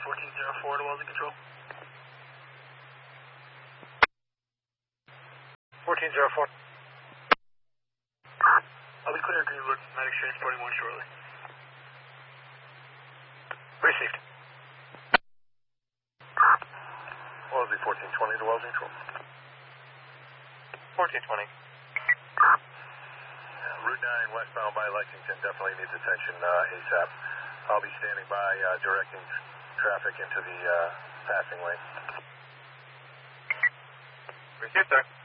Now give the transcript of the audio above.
1404 to Wellesley Control. 1404. I'll be clear, Greenwood. Medic transporting one shortly. Received. Wellesley 1420 to Wellesley Control. 1420. Route 9 westbound by Lexington definitely needs attention ASAP. I'll be standing by directing traffic into the passing lane. Received, sir.